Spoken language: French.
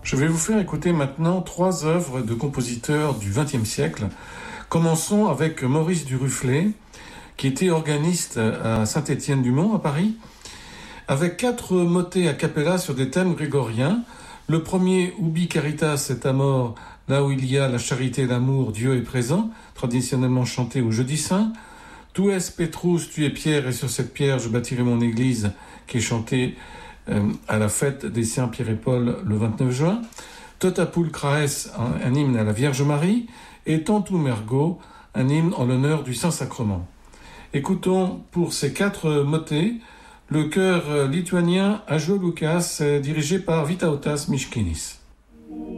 Je vais vous faire écouter maintenant 3 œuvres de compositeurs du XXe siècle. Commençons avec Maurice Duruflé, qui était organiste à Saint-Étienne-du-Mont, à Paris, avec 4 motets a cappella sur des thèmes grégoriens. Le premier, Ubi Caritas et Amor, là où il y a la charité et l'amour, Dieu est présent, traditionnellement chanté au Jeudi Saint. Tu es Petrus, tu es Pierre, et sur cette pierre je bâtirai mon église, qui est chanté à la fête des Saints Pierre et Paul le 29 juin. Tota Pulchraes, un hymne à la Vierge Marie, et Tantum Ergo, un hymne en l'honneur du Saint-Sacrement. Écoutons pour ces 4 motets le chœur lituanien Ąžuoliukas, dirigé par Vytautas Miškinis.